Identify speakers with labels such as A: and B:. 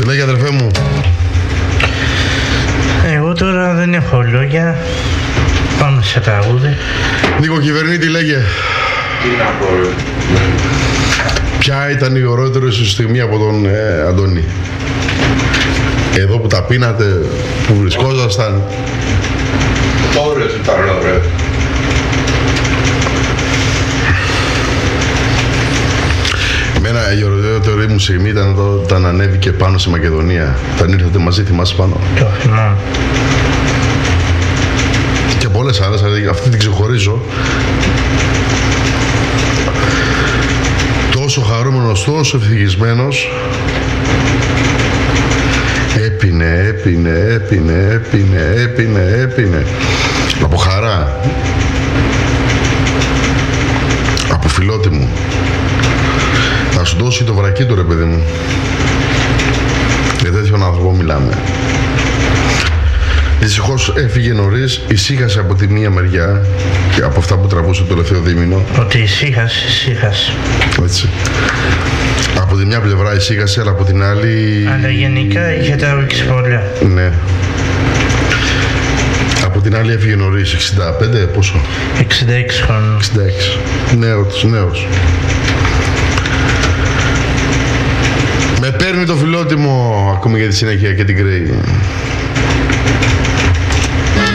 A: Λέγε αδερφέ μου.
B: Εγώ τώρα δεν έχω λόγια. Πάμε σε τραγούδι.
A: Νίκο κυβερνήτη, λέγε.
C: Τι να πω, ρε.
A: Ποια ήταν η ωραιότερη σου στιγμή από τον Αντώνη? Εδώ που τα πίνατε, που βρισκόσασταν.
C: Ώρες ήταν, ρε.
A: Εμένα η ωραιότερη μου στιγμή ήταν όταν ανέβηκε πάνω στη Μακεδονία. Όταν ήρθατε μαζί, θυμάσαι πάνω.
B: Το θυμάμαι.
A: Και πολλές άλλες, δηλαδή αυτή την ξεχωρίζω. Τόσο χαρούμενος, τόσο ευτυχισμένος. Έπινε. Από χαρά. Από φιλότιμο. Θα σου δώσει το βρακί του, ρε παιδί μου. Για τέτοιον άνθρωπο μιλάμε. Δυστυχώς έφυγε νωρίς, ησύχασε από τη μία μεριά και από αυτά που τραβούσε το τελευταίο δίμηνο.
B: Ότι ησύχασε.
A: Έτσι. Από τη μια πλευρά ησύχασε, αλλά από την άλλη...
B: Αλλά γενικά είχε τραβήξει πολλά.
A: Ναι. Από την άλλη έφυγε νωρίς, 65, πόσο?
B: 66 χρόνων.
A: 66. Νέος. Με παίρνει το φιλότιμο ακόμη για τη συνέχεια και την Κρέη.